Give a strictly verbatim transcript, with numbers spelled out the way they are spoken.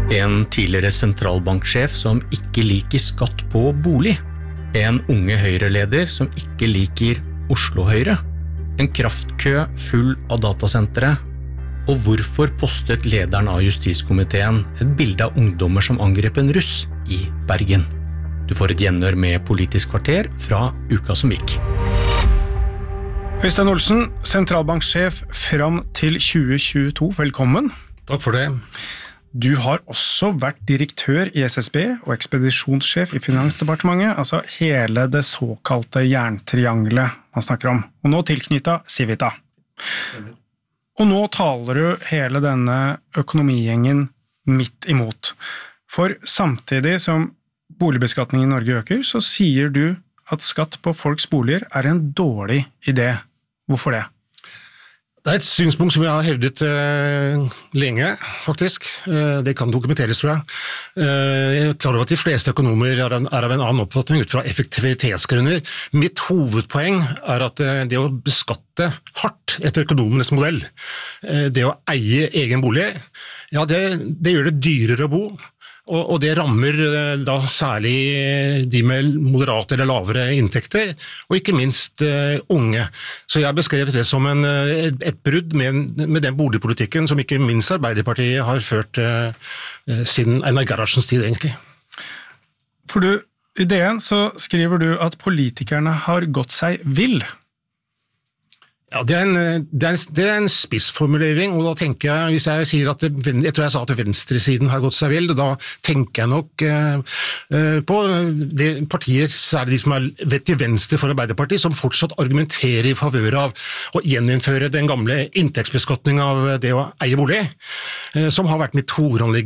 En tidligere sentralbanksjef som ikke liker skatt på bolig. En unge Høyre-leder som ikke liker Oslo Høyre. En kraftkø full av datasentre. Og hvorfor postet lederen av justiskomiteen et bilde av ungdommer som angrep en russ i Bergen? Du får et gjenhør med Politisk kvarter fra uka som gikk. Øystein Olsen, sentralbanksjef fram til tjue tjueto. Velkommen. Takk for det. Du har også vært direktør i S S B og ekspedisjonssjef i Finansdepartementet, altså hele det såkalte jerntriangelet man snakker om, og nå tilknyttet Civita. Stemmer. Og nå taler du hele denne økonomigjengen midt imot. For samtidig som boligbeskatningen i Norge øker, så sier du at skatt på folks boliger er en dårlig idé. Hvorfor det? Det er et synspunkt som jeg har hevdet eh, lenge, faktisk. Eh, det kan dokumenteres, tror jeg. Eh, jeg er klar over at de fleste økonomer er av, er av en annen oppfatning ut fra effektivitetsgrunner. Mitt hovedpoeng er at eh, det å beskatte hardt etter økonomenes modell, eh, det å eie egen bolig, ja, det, det gjør det dyrere å bo. Og, og det rammer da særlig de med moderate eller lavere inntekter, og ikke minst uh, unge. Så jeg beskrev det som en, et, et brudd med, med den boligpolitikken som ikke minst Arbeiderpartiet har ført uh, siden Einar Gerhardsens tid, egentlig. For du, i D N så skriver du at politikerne har gått seg vill. Ja, det er, en, det, er en, det er en spissformulering, og da tenker jeg, hvis jeg sier at det, jeg tror jeg sa at venstresiden har gått seg vill, da tenker jeg nok eh, på det partier, særlig de som er til venstre for Arbeiderpartiet, som fortsatt argumenterer i favør av å gjeninnføre den gamle inntektsbeskatningen av det å eie bolig, eh, som har vært mitt hovedanliggende